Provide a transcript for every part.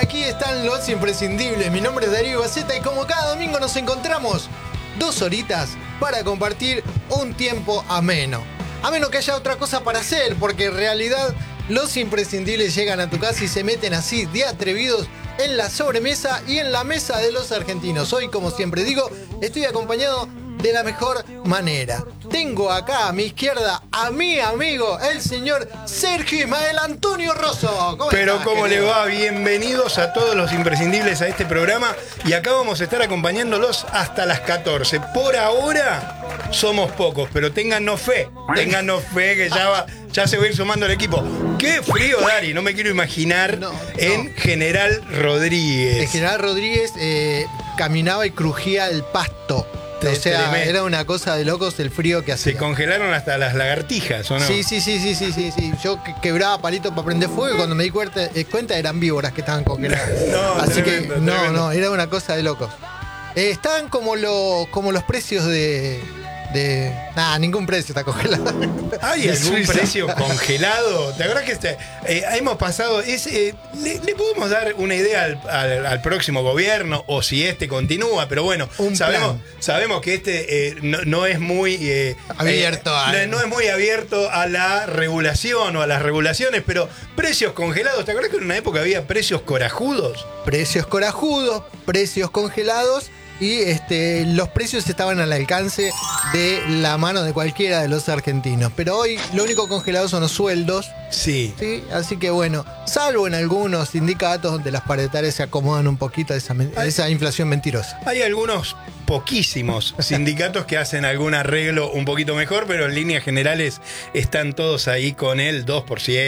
aquí están los imprescindibles. Mi nombre es Darío Baceta y como cada domingo nos encontramos 2 horitas para compartir un tiempo ameno. A menos que haya otra cosa para hacer, porque en realidad los imprescindibles llegan a tu casa y se meten así de atrevidos en la sobremesa y en la mesa de los argentinos. Hoy, como siempre digo, estoy acompañado de la mejor manera. Tengo acá a mi izquierda a mi amigo, el señor Sergio Ismael Antonio Rosso. Pero ¿cómo le va? Bienvenidos a todos los imprescindibles a este programa. Y acá vamos a estar acompañándolos hasta las 14. Por ahora somos pocos, pero téngannos fe que ya se va a ir sumando el equipo. ¡Qué frío, Dari! No me quiero imaginar en General Rodríguez. En General Rodríguez caminaba y crujía el pasto. O sea, era una cosa de locos el frío que hacía. Se congelaron hasta las lagartijas, ¿o no? Sí. Yo quebraba palitos para prender fuego y cuando me di cuenta eran víboras que estaban congeladas. Así tremendo, tremendo. Era una cosa de locos. Estaban como los precios de... ningún precio está congelado. ¿Hay algún precio congelado? ¿Te acuerdas que hemos pasado? ¿Le podemos dar una idea al próximo gobierno o si continúa? Pero bueno, sabemos que no es muy abierto. No es muy abierto a la regulación o a las regulaciones, pero precios congelados. ¿Te acuerdas que en una época había precios corajudos? Precios corajudos, precios congelados. Y los precios estaban al alcance de la mano de cualquiera de los argentinos. Pero hoy lo único congelado son los sueldos. Sí. Así que bueno, salvo en algunos sindicatos donde las paritarias se acomodan un poquito a esa inflación mentirosa. Hay algunos poquísimos sindicatos que hacen algún arreglo un poquito mejor, pero en líneas generales están todos ahí con el 2%,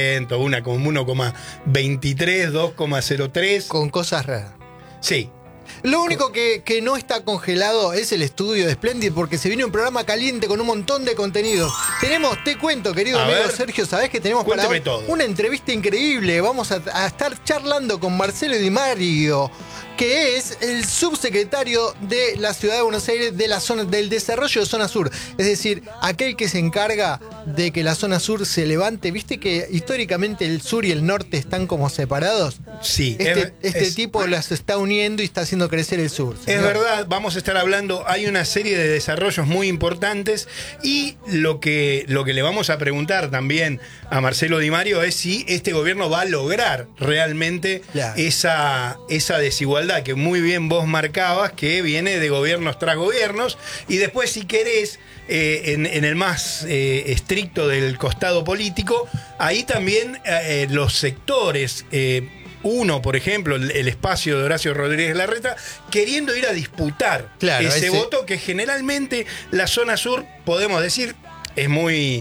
1,23, 2,03. Con cosas raras. Sí. Lo único que no está congelado es el estudio de Splendid, porque se viene un programa caliente con un montón de contenidos. Te cuento, querido amigo Sergio, ¿sabés que tenemos para hoy una entrevista increíble? Vamos a estar charlando con Marcelo Di Mario, que es el subsecretario de la Ciudad de Buenos Aires del desarrollo de Zona Sur. Es decir, aquel que se encarga de que la Zona Sur se levante. ¿Viste que históricamente el sur y el norte están como separados? Sí. Este tipo las está uniendo y está haciendo crecer el sur. Es verdad, vamos a estar hablando, hay una serie de desarrollos muy importantes y lo que le vamos a preguntar también a Marcelo Di Mario es si este gobierno va a lograr realmente esa desigualdad que muy bien vos marcabas, que viene de gobiernos tras gobiernos. Y después, si querés, en el más estricto del costado político, ahí también los sectores, uno, por ejemplo, el espacio de Horacio Rodríguez Larreta, queriendo ir a disputar ese voto que generalmente la zona sur, podemos decir, es muy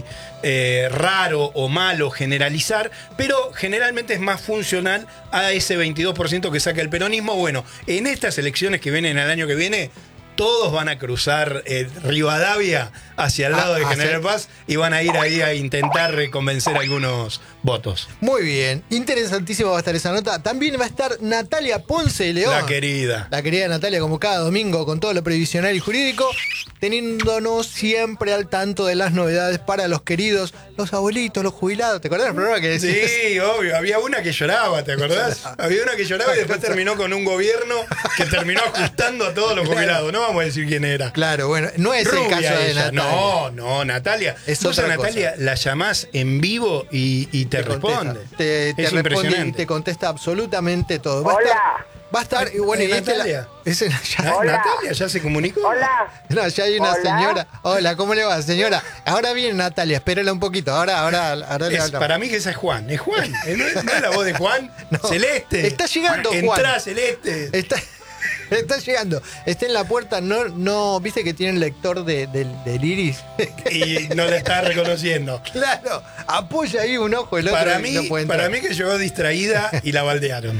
raro o malo generalizar, pero generalmente es más funcional a ese 22% que saca el peronismo. Bueno, en estas elecciones que vienen el año que viene, todos van a cruzar Rivadavia hacia el lado de General Paz y van a ir ahí a intentar convencer algunos votos. Muy bien, interesantísima va a estar esa nota. También va a estar Natalia Ponce de León. La querida Natalia, como cada domingo, con todo lo previsional y jurídico, teniéndonos siempre al tanto de las novedades para los queridos, los abuelitos, los jubilados. ¿Te acordás del programa que decías? Sí, obvio. Había una que lloraba, ¿te acordás? Había una que lloraba y después terminó con un gobierno que terminó ajustando a todos los jubilados. No vamos a decir quién era. Claro, bueno, no es rubia el caso de Natalia. No, Natalia. Vos a Natalia la llamás en vivo y te responde. Te responde y te contesta absolutamente todo. Va a estar, y bueno, y Natalia. Natalia ya se comunicó. Hola. No, ya hay una señora. Hola, ¿cómo le va, señora? Ahora viene Natalia, espérala un poquito. Ahora le hablamos. Para mí que esa es Juan. ¿Es Juan? ¿No es la voz de Juan? No. Celeste. Está llegando Juan. Entrá, Celeste. Está llegando. Está en la puerta. No, ¿viste que tiene el lector del iris? Y no la está reconociendo. Claro. Apoya ahí un ojo, el otro. Para mí que llegó distraída y la baldearon.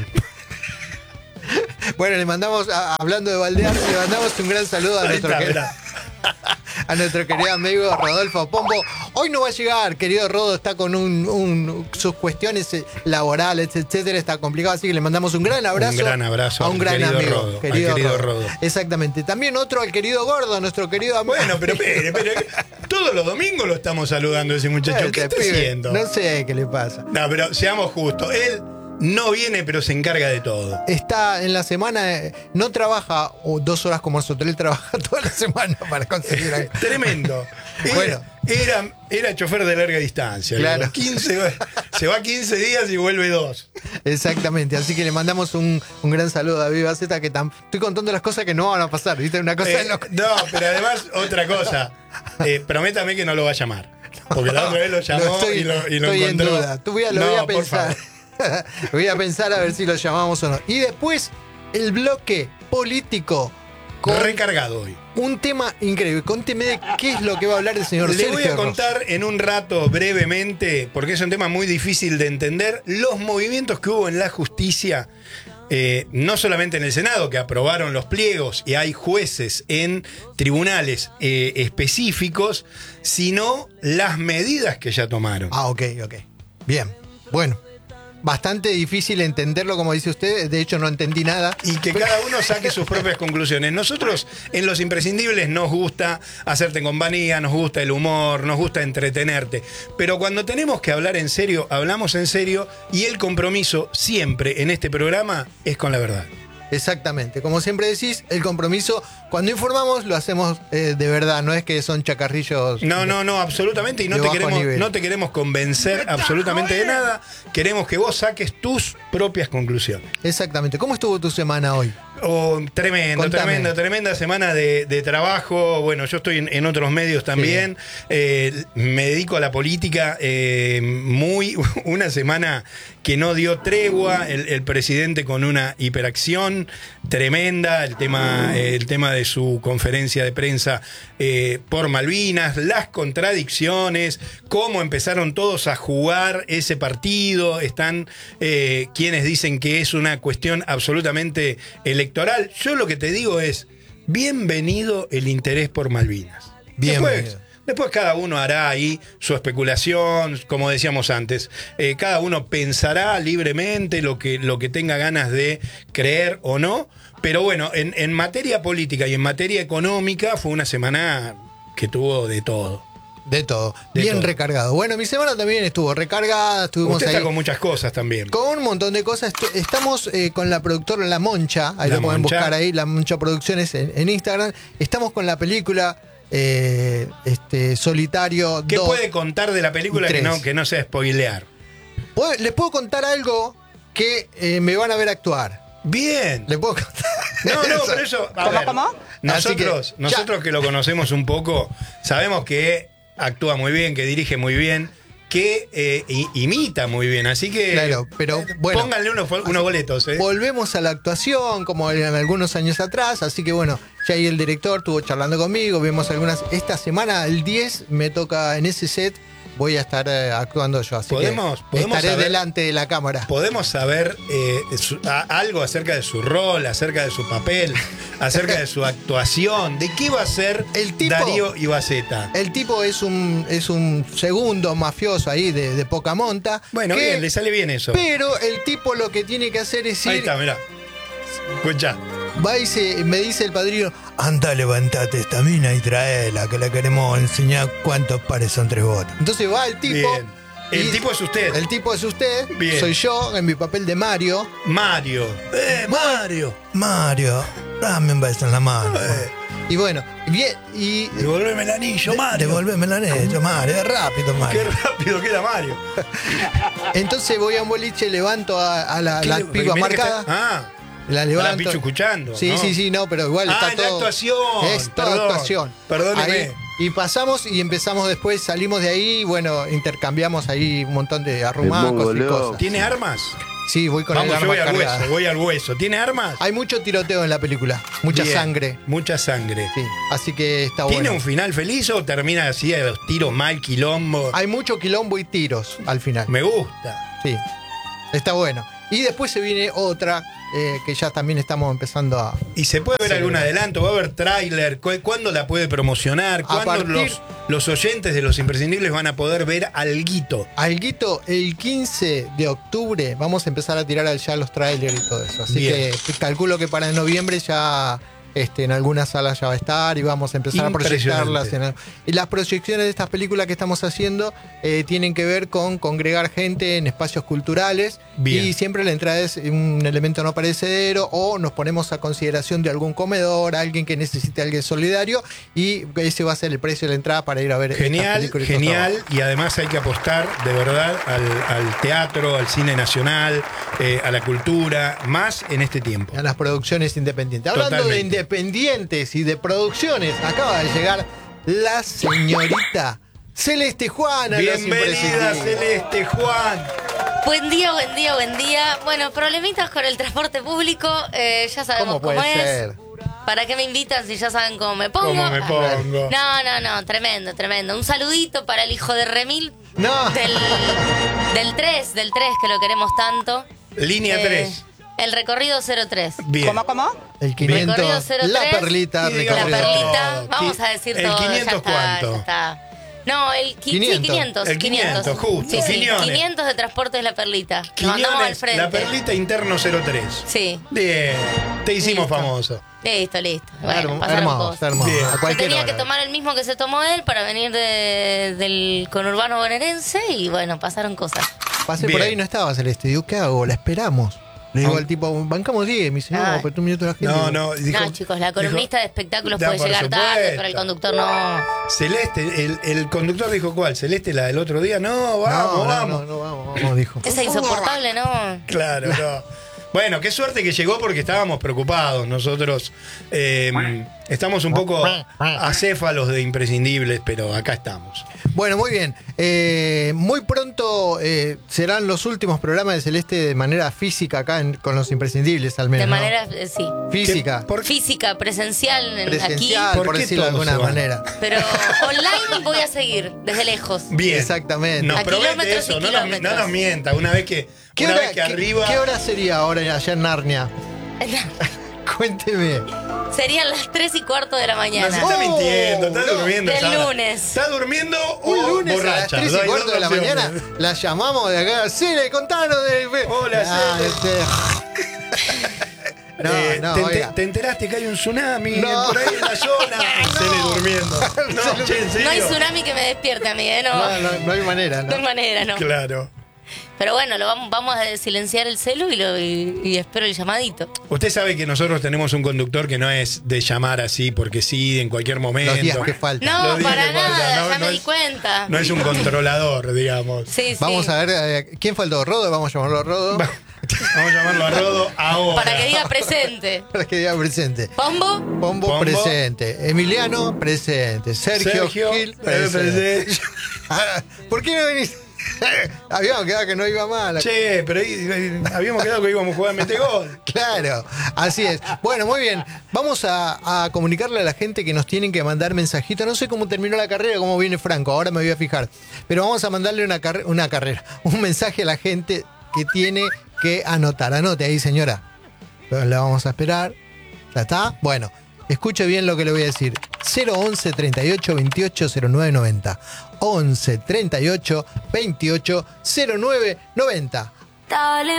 Bueno, le mandamos, hablando de baldear, le mandamos un gran saludo a nuestro querido amigo Rodolfo Pombo. Hoy no va a llegar, querido Rodo, está con sus cuestiones laborales, etcétera, está complicado, así que le mandamos un gran abrazo. Un gran abrazo a un gran amigo, Rodo, querido Rodo. Exactamente. También otro al querido Gordo, nuestro querido amigo. Bueno, pero todos los domingos lo estamos saludando a ese muchacho. ¿Qué está haciendo? No sé qué le pasa. No, pero seamos justos. Él no viene, pero se encarga de todo. Está en la semana, no trabaja 2 horas como nosotros, él trabaja toda la semana para conseguir algo. Tremendo. Bueno. Era chofer de larga distancia. Claro. 15, se va 15 días y vuelve 2. Exactamente, así que le mandamos un gran saludo a David Baceta, que estoy contando las cosas que no van a pasar, ¿viste? Una cosa No, pero además, otra cosa. Prométame que no lo va a llamar. Porque la otra vez lo llamó y lo estoy encontró. en duda. Lo voy a pensar. Voy a pensar a ver si lo llamamos o no. Y después, el bloque político. Recargado hoy. Un tema increíble. Conteme de qué es lo que va a hablar el señor Le Sergio voy a Ross. contar en un rato, brevemente, porque es un tema muy difícil de entender, los movimientos que hubo en la justicia, no solamente en el Senado, que aprobaron los pliegos y hay jueces en tribunales específicos, sino las medidas que ya tomaron. Ok. Bien. Bueno. Bastante difícil entenderlo, como dice usted. De hecho, no entendí nada. Y que cada uno saque sus propias conclusiones. Nosotros, en Los Imprescindibles, nos gusta hacerte compañía, nos gusta el humor, nos gusta entretenerte. Pero cuando tenemos que hablar en serio, hablamos en serio. Y el compromiso siempre en este programa es con la verdad. Exactamente. Como siempre decís, el compromiso, cuando informamos, lo hacemos de verdad. No es que son chacarrillos. No, absolutamente. Y no te queremos convencer absolutamente de nada. Queremos que vos saques tus propias conclusiones. Exactamente. ¿Cómo estuvo tu semana hoy? Tremenda semana de trabajo. Bueno, yo estoy en otros medios también. Sí. Me dedico a la política. Una semana que no dio tregua. El presidente con una hiperacción tremenda. El tema de su conferencia de prensa por Malvinas, las contradicciones, cómo empezaron todos a jugar ese partido. Están quienes dicen que es una cuestión absolutamente electoral. Yo lo que te digo es, bienvenido el interés por Malvinas. Después cada uno hará ahí su especulación, como decíamos antes. Cada uno pensará libremente lo que tenga ganas de creer o no. Pero bueno, en materia política y en materia económica fue una semana que tuvo de todo. Bien recargado. Bueno, mi semana también estuvo recargada. Usted está con muchas cosas también. Con un montón de cosas. Estamos con la productora La Moncha. Ahí lo pueden buscar ahí, La Moncha Producciones en Instagram. Estamos con la película Solitario 2. ¿Qué puede contar de la película que no sea spoilear? Les puedo contar algo que me van a ver actuar. Bien. ¿Le puedo contar? No, pero eso... ¿Cómo? Nosotros que lo conocemos un poco, sabemos que actúa muy bien, que dirige muy bien, que imita muy bien, así que claro, pero bueno, pónganle unos boletos. Volvemos a la actuación como en algunos años atrás, así que bueno, ya ahí el director estuvo charlando conmigo, vimos algunas. Esta semana, el 10, me toca en ese set. Voy a estar actuando yo, así que estaré delante de la cámara. ¿Podemos saber algo acerca de su rol, acerca de su papel, acerca de su actuación? ¿De qué va a ser Darío Ibaceta? El tipo es un segundo mafioso ahí de poca monta. Bueno, bien, le sale bien eso. Pero el tipo lo que tiene que hacer es ir... Ahí está, mirá. Escucha. Va y me dice el padrino, anda, levantate esta mina y traela, que le queremos enseñar cuántos pares son 3 botas. Entonces va el tipo. Bien. El tipo es usted. El tipo es usted. Bien. Soy yo en mi papel de Mario. Mario, dame un beso en la mano. Y bueno, bien, y... Devolveme el anillo, Mario. Devolveme el anillo, Mario. Rápido, Mario. Qué rápido que era Mario. Entonces voy a un boliche, levanto a la piba marcada. La levanto. La Pichu escuchando. Sí, ¿no? sí, no, pero igual está todo. La actuación. Es toda actuación. Perdóneme. Ahí, y pasamos y empezamos después, salimos de ahí, bueno, intercambiamos ahí un montón de arrumacos y cosas. ¿Tiene armas? Sí, voy con el arma cargada. Voy al hueso. ¿Tiene armas? Hay mucho tiroteo en la película, mucha sangre. Mucha sangre. Sí, así que está bueno. ¿Tiene un final feliz o termina así de los tiros mal, quilombo? Hay mucho quilombo y tiros al final. Me gusta. Sí, está bueno. Y después se viene otra que ya también estamos empezando a... ¿Y se puede ver algún adelanto? ¿Va a haber tráiler? ¿Cuándo la puede promocionar? ¿Cuándo los oyentes de Los Imprescindibles van a poder ver alguito? Alguito, el 15 de octubre vamos a empezar a tirar ya los tráilers y todo eso. Así que calculo que para noviembre ya En algunas salas ya va a estar y vamos a empezar a proyectarlas. Y las proyecciones de estas películas que estamos haciendo tienen que ver con congregar gente en espacios culturales. Bien. Y siempre la entrada es un elemento no perecedero o nos ponemos a consideración de algún comedor, alguien que necesite alguien solidario, y ese va a ser el precio de la entrada para ir a ver estas Genial, películas. genial, y además hay que apostar de verdad al teatro, al cine nacional, a la cultura, más en este tiempo. A las producciones independientes. Hablando Totalmente. de independientes y de producciones, acaba de llegar la señorita Celeste Juan a Los Bienvenida, Imprescindibles. Celeste Juan. Buen día, buen día, buen día. Bueno, problemitas con el transporte público, ya sabemos ¿Cómo puede es. ser? ¿Para qué me invitan si ya saben cómo me pongo? ¿Cómo me pongo? No, tremendo, tremendo. Un saludito para el hijo de Remil No. del 3, que lo queremos tanto. Línea 3. El recorrido 03. Bien. ¿Cómo? El 500, Recorrido 03, la perlita, y La digamos recorrido. perlita, todo. vamos a decir ¿El todo. 500 ya está, cuánto? ya está. No, el 500. 500. El 500, justo, Sí, Quiñones. 500 de transporte es la perlita. Nos mandamos al Quiñones, frente. la perlita interno 03. Sí. Bien, te hicimos Listo. famoso. Listo. Bueno, Hermoso, pasaron hermoso, cosas. hermoso. Bien. A Yo cualquier tenía hora. que tomar el mismo que se tomó él para venir del conurbano bonaerense y bueno, pasaron cosas. Pasé por Bien. ahí y no estaba Celeste. Digo, ¿qué hago? La esperamos. Le digo No. al tipo, bancamos 10. Me dice, no, Ay. pero tú un minuto la gente. No, dijo, No, chicos, la columnista de espectáculos No, puede por llegar tarde, supuesto. pero el conductor no. Celeste, el conductor dijo ¿cuál? Celeste, la del otro día. No, vamos. No, vamos, dijo. Esa insoportable, ¿no? Claro, no. Bueno, qué suerte que llegó porque estábamos preocupados. Nosotros estamos un poco acéfalos de imprescindibles, pero acá estamos. Bueno, muy bien. Muy pronto serán los últimos programas de Celeste de manera física acá con los imprescindibles, al menos. De ¿no? manera, sí. Física. ¿Qué- por- Física, presencial, Presencial, aquí. ¿Por por qué decirlo de todo alguna se va? manera. Pero online voy a seguir, desde lejos. Bien. Exactamente. Nos A promete kilómetros y eso, no kilómetros. nos mienta. Una vez que, arriba. ¿Qué hora sería ahora allá en Narnia? Cuénteme. Serían las 3:15 de la Nos mañana. está mintiendo, está no, durmiendo. del Sara. lunes. Está durmiendo Un o lunes borracha. a las 3:15 de la Dos opciones. mañana la llamamos de acá. Cele, contanos de. Hola, Cele. No, oiga. ¿Te enteraste que hay un tsunami No. por ahí en la zona? Cele durmiendo. No, che, en serio. No hay tsunami que me despierte a mí, ¿eh? No hay manera, No hay ¿no? manera, no. Claro. Pero bueno, vamos a silenciar el celu y espero el llamadito. Usted sabe que nosotros tenemos un conductor que no es de llamar así porque sí, en cualquier momento. Los días que faltan. No, Los días para que faltan, nada, no, ya no me di es- cuenta. No es un controlador, digamos. Sí, sí. Vamos a ver, ¿quién faltó? ¿Rodo? Vamos a llamarlo a Rodo. Vamos a llamarlo a Rodo ahora. Para que diga presente. Para que diga presente. ¿Pombo? Pombo presente. Emiliano presente. Sergio Gil presente. ¿Por qué no venís? Habíamos quedado que no iba mal. Che, pero ahí habíamos quedado que íbamos a jugar Mete Gol. Claro, así es. Bueno, muy bien. Vamos a comunicarle a la gente que nos tienen que mandar mensajitos. No sé cómo terminó la carrera, cómo viene Franco, ahora me voy a fijar. Pero vamos a mandarle un mensaje a la gente que tiene que anotar. Anote ahí, señora. La vamos a esperar. ¿Ya está? Bueno, escuche bien lo que le voy a decir. 011 38 28 09 90. 11 38 28 09 90. Dale.